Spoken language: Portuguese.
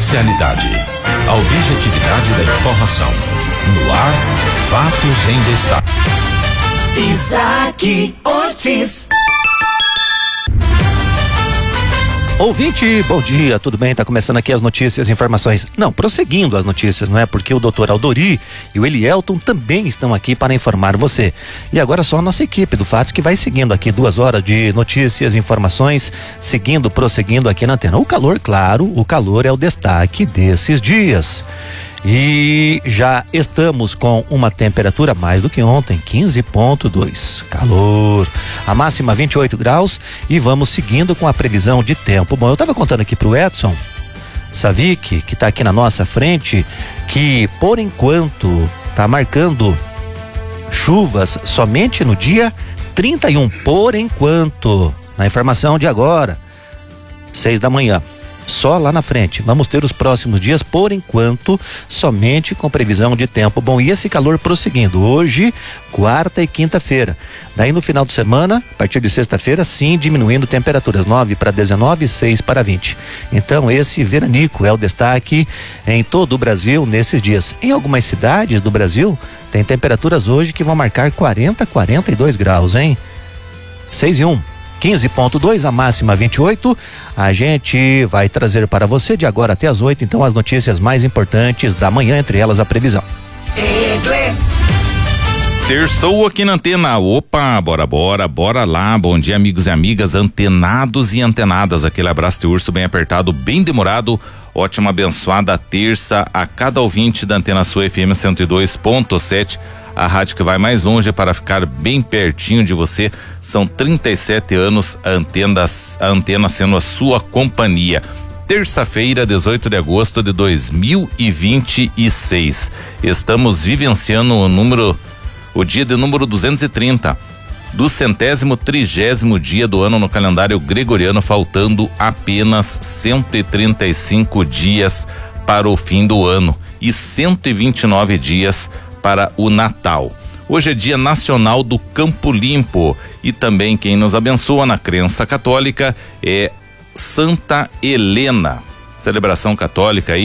imparcialidade, a objetividade da informação. No ar, fatos em destaque. Isaac Ortiz. Ouvinte, bom dia, tudo bem? Tá começando aqui as notícias e informações. Não, prosseguindo as notícias, não é? Porque o doutor Aldori e o Elielton também estão aqui para informar você. E agora só a nossa equipe do Fatos que vai seguindo aqui 2 horas de notícias e informações, prosseguindo aqui na antena. O calor, claro, o calor é o destaque desses dias. E já estamos com uma temperatura mais do que ontem, 15,2. Calor. A máxima 28 graus e vamos seguindo com a previsão de tempo. Bom, eu estava contando aqui pro Edson Savic, que está aqui na nossa frente, que por enquanto está marcando chuvas somente no dia 31, por enquanto. Na informação de agora, 6 da manhã. Só lá na frente. Vamos ter os próximos dias, por enquanto, somente com previsão de tempo bom. E esse calor prosseguindo. Hoje, quarta e quinta-feira. Daí no final de semana, a partir de sexta-feira, sim, diminuindo temperaturas 9 para 19, 6 para 20. Então, esse veranico é o destaque em todo o Brasil nesses dias. Em algumas cidades do Brasil, tem temperaturas hoje que vão marcar 40, 42 graus, hein? 6 e 1. 15,2, a máxima 28. A gente vai trazer para você de agora até as 8, então, as notícias mais importantes da manhã, entre elas a previsão. Terçou aqui na antena. Opa, bora lá. Bom dia, amigos e amigas, antenados e antenadas. Aquele abraço de urso bem apertado, bem demorado. Ótima, abençoada terça a cada ouvinte da Antena Sul FM 102.7. A rádio que vai mais longe para ficar bem pertinho de você. São 37 anos a antena sendo a sua companhia. Terça-feira, 18 de agosto de 2026. Estamos vivenciando o dia de número 230 do 130º dia do ano no calendário gregoriano, faltando apenas 135 dias para o fim do ano e 129 dias para o Natal. Hoje é Dia Nacional do Campo Limpo e também quem nos abençoa na crença católica é Santa Helena. Celebração católica aí